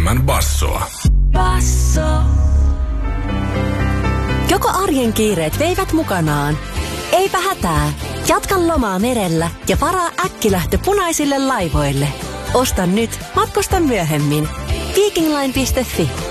enemmän bassoa. Basso. Joko arjen kiireet veivät mukanaan? Eipä hätää. Jatka lomaa merellä ja varaa äkkilähtö punaisille laivoille. Osta nyt, matkusta myöhemmin. Vikingline.fi